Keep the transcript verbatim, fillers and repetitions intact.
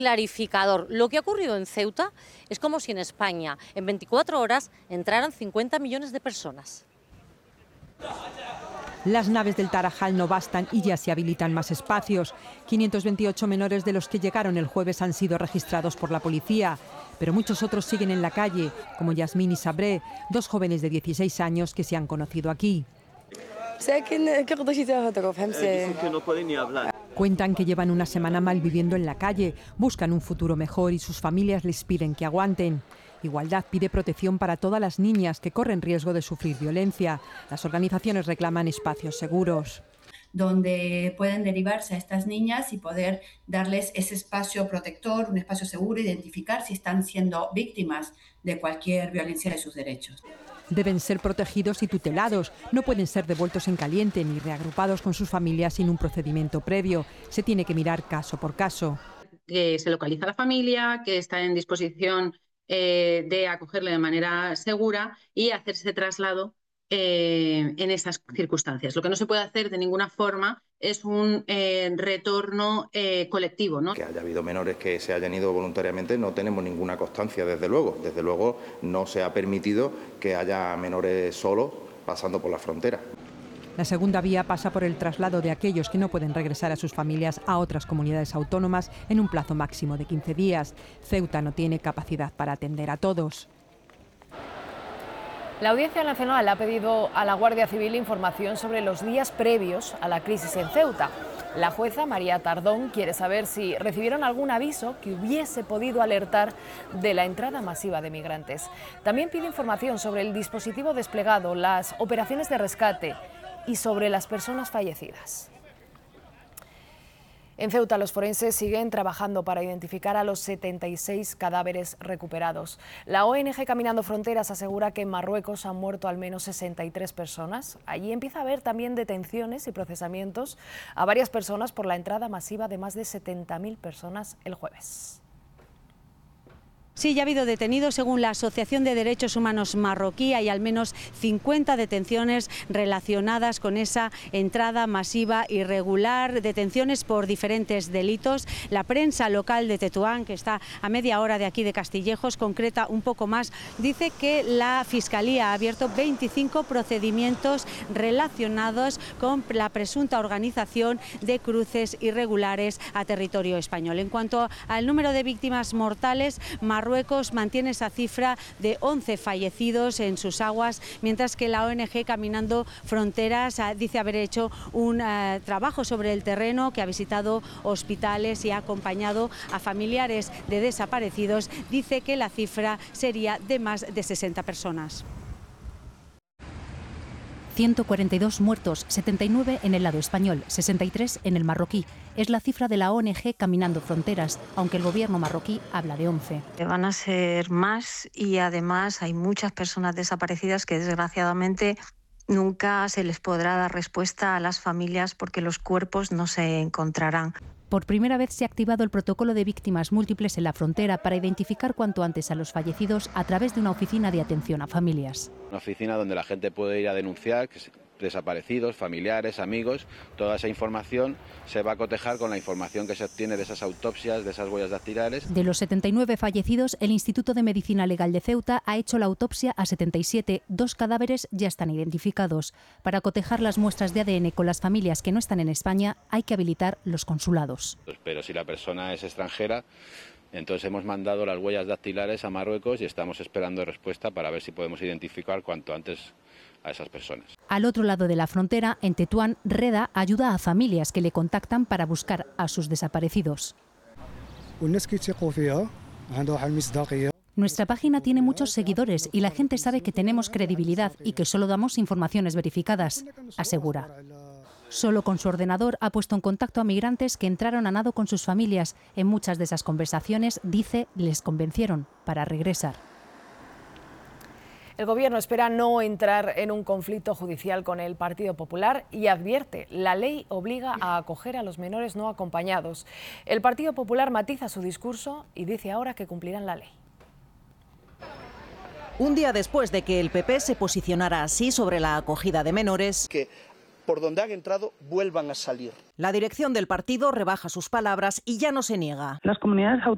Clarificador. Lo que ha ocurrido en Ceuta es como si en España en veinticuatro horas entraran cincuenta millones de personas. Las naves del Tarajal no bastan y ya se habilitan más espacios. quinientos veintiocho menores de los que llegaron el jueves han sido registrados por la policía, pero muchos otros siguen en la calle, como Yasmín y Sabré, dos jóvenes de dieciséis años que se han conocido aquí. Dicen que no pueden ni hablar. Cuentan que llevan una semana mal viviendo en la calle, buscan un futuro mejor y sus familias les piden que aguanten. Igualdad pide protección para todas las niñas que corren riesgo de sufrir violencia. Las organizaciones reclaman espacios seguros, donde pueden derivarse a estas niñas y poder darles ese espacio protector, un espacio seguro, identificar si están siendo víctimas de cualquier violencia de sus derechos. Deben ser protegidos y tutelados, no pueden ser devueltos en caliente ni reagrupados con sus familias sin un procedimiento previo. Se tiene que mirar caso por caso. Que se localiza a la familia, que está en disposición eh, de acogerle de manera segura y hacer ese traslado eh, en estas circunstancias. Lo que no se puede hacer de ninguna forma es un eh, retorno eh, colectivo, ¿no? Que haya habido menores que se hayan ido voluntariamente no tenemos ninguna constancia, desde luego. Desde luego no se ha permitido que haya menores solos pasando por la frontera. La segunda vía pasa por el traslado de aquellos que no pueden regresar a sus familias a otras comunidades autónomas en un plazo máximo de quince días. Ceuta no tiene capacidad para atender a todos. La Audiencia Nacional ha pedido a la Guardia Civil información sobre los días previos a la crisis en Ceuta. La jueza María Tardón quiere saber si recibieron algún aviso que hubiese podido alertar de la entrada masiva de migrantes. También pide información sobre el dispositivo desplegado, las operaciones de rescate y sobre las personas fallecidas. En Ceuta, los forenses siguen trabajando para identificar a los setenta y seis cadáveres recuperados. La O N G Caminando Fronteras asegura que en Marruecos han muerto al menos sesenta y tres personas. Allí empieza a haber también detenciones y procesamientos a varias personas por la entrada masiva de más de setenta mil personas el jueves. Sí, ya ha habido detenidos. Según la Asociación de Derechos Humanos marroquí, hay al menos cincuenta detenciones relacionadas con esa entrada masiva irregular, detenciones por diferentes delitos. La prensa local de Tetuán, que está a media hora de aquí de Castillejos, concreta un poco más, dice que la Fiscalía ha abierto veinticinco procedimientos relacionados con la presunta organización de cruces irregulares a territorio español. En cuanto al número de víctimas mortales, Marruecos mantiene esa cifra de once fallecidos en sus aguas, mientras que la O N G Caminando Fronteras dice haber hecho un uh, trabajo sobre el terreno, que ha visitado hospitales y ha acompañado a familiares de desaparecidos. Dice que la cifra sería de más de sesenta personas. ciento cuarenta y dos muertos, setenta y nueve en el lado español, sesenta y tres en el marroquí. Es la cifra de la O N G Caminando Fronteras, aunque el gobierno marroquí habla de once. Van a ser más y además hay muchas personas desaparecidas que desgraciadamente nunca se les podrá dar respuesta a las familias porque los cuerpos no se encontrarán. Por primera vez se ha activado el protocolo de víctimas múltiples en la frontera para identificar cuanto antes a los fallecidos a través de una oficina de atención a familias. Una oficina donde la gente puede ir a denunciar desaparecidos, familiares, amigos. Toda esa información se va a cotejar con la información que se obtiene de esas autopsias, de esas huellas dactilares. De los setenta y nueve fallecidos, el Instituto de Medicina Legal de Ceuta ha hecho la autopsia a setenta y siete. Dos cadáveres ya están identificados. Para cotejar las muestras de A D N con las familias que no están en España, hay que habilitar los consulados. Pero si la persona es extranjera, entonces hemos mandado las huellas dactilares a Marruecos y estamos esperando respuesta para ver si podemos identificar cuanto antes a esas personas. Al otro lado de la frontera, en Tetuán, Reda ayuda a familias que le contactan para buscar a sus desaparecidos. Nuestra página tiene muchos seguidores y la gente sabe que tenemos credibilidad y que solo damos informaciones verificadas, asegura. Solo con su ordenador ha puesto en contacto a migrantes que entraron a nado con sus familias. En muchas de esas conversaciones, dice, les convencieron para regresar. El Gobierno espera no entrar en un conflicto judicial con el Partido Popular y advierte, la ley obliga a acoger a los menores no acompañados. El Partido Popular matiza su discurso y dice ahora que cumplirán la ley. Un día después de que el P P se posicionara así sobre la acogida de menores, que por donde han entrado vuelvan a salir. La dirección del partido rebaja sus palabras y ya no se niega. Las comunidades autónomas